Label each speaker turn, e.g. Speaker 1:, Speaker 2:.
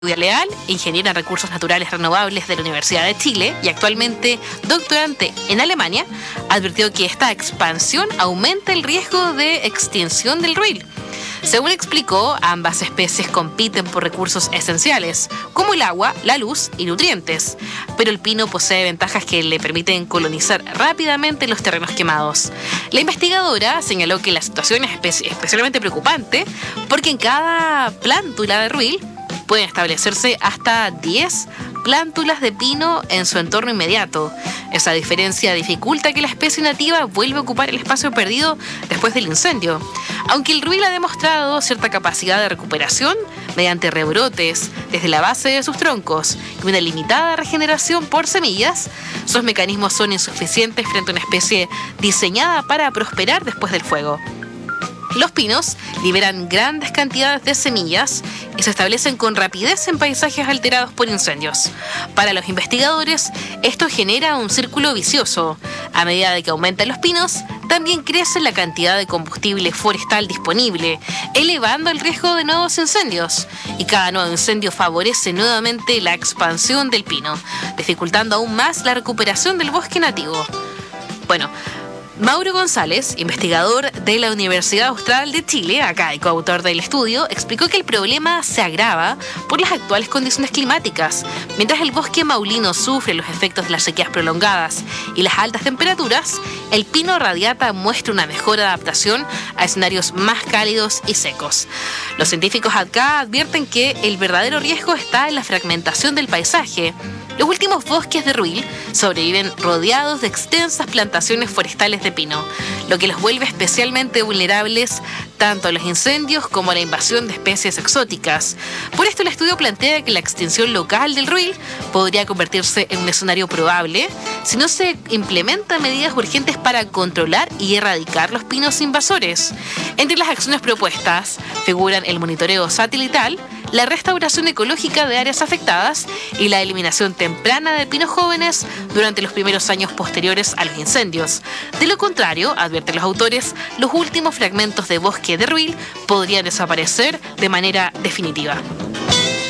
Speaker 1: Claudia Leal, ingeniera en recursos naturales renovables de la Universidad de Chile y actualmente doctorante en Alemania, advirtió que esta expansión aumenta el riesgo de extinción del ruil. Según explicó, ambas especies compiten por recursos esenciales, como el agua, la luz y nutrientes, pero el pino posee ventajas que le permiten colonizar rápidamente los terrenos quemados. La investigadora señaló que la situación es especialmente preocupante porque en cada plántula de ruil pueden establecerse hasta 10 plántulas de pino en su entorno inmediato. Esa diferencia dificulta que la especie nativa vuelva a ocupar el espacio perdido después del incendio. Aunque el ruil ha demostrado cierta capacidad de recuperación mediante rebrotes desde la base de sus troncos y una limitada regeneración por semillas, sus mecanismos son insuficientes frente a una especie diseñada para prosperar después del fuego. Los pinos liberan grandes cantidades de semillas y se establecen con rapidez en paisajes alterados por incendios. Para los investigadores, esto genera un círculo vicioso. A medida de que aumentan los pinos, también crece la cantidad de combustible forestal disponible, elevando el riesgo de nuevos incendios. Y cada nuevo incendio favorece nuevamente la expansión del pino, dificultando aún más la recuperación del bosque nativo. Bueno, Mauro González, investigador de la Universidad Austral de Chile, acá y coautor del estudio, explicó que el problema se agrava por las actuales condiciones climáticas. Mientras el bosque maulino sufre los efectos de las sequías prolongadas y las altas temperaturas, el pino radiata muestra una mejor adaptación a escenarios más cálidos y secos. Los científicos acá advierten que el verdadero riesgo está en la fragmentación del paisaje. Los últimos bosques de ruil sobreviven rodeados de extensas plantaciones forestales de pino, lo que los vuelve especialmente vulnerables tanto a los incendios como a la invasión de especies exóticas. Por esto el estudio plantea que la extinción local del ruil podría convertirse en un escenario probable si no se implementan medidas urgentes para controlar y erradicar los pinos invasores. Entre las acciones propuestas figuran el monitoreo satelital, la restauración ecológica de áreas afectadas y la eliminación temprana de pinos jóvenes durante los primeros años posteriores a los incendios. De lo contrario, advierten los autores, los últimos fragmentos de bosque de ruil podrían desaparecer de manera definitiva.